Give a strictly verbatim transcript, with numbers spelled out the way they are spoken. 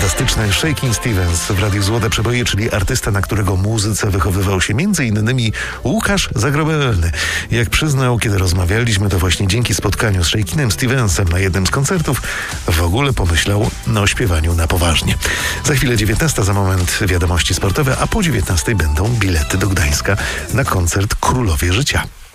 fantastyczny Shakin' Stevens w Radiu Złote Przeboje, czyli artysta, na którego muzyce wychowywał się między innymi Łukasz Zagrobelny. Jak przyznał, kiedy rozmawialiśmy, to właśnie dzięki spotkaniu z Shakinem Stevensem na jednym z koncertów w ogóle pomyślał o śpiewaniu na poważnie. Za chwilę dziewiętnasta, za moment wiadomości sportowe, a po dziewiętnastej będą bilety do Gdańska na koncert Królowie Życia.